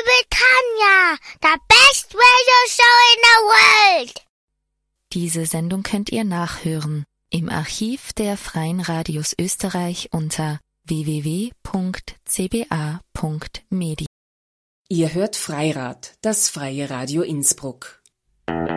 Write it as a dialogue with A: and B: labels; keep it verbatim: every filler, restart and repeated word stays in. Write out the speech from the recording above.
A: Britannia, the best radio show in the world.
B: Diese Sendung könnt ihr nachhören im Archiv der Freien Radios Österreich unter w w w punkt c b a punkt media.
C: Ihr hört Freirad, das freie Radio Innsbruck.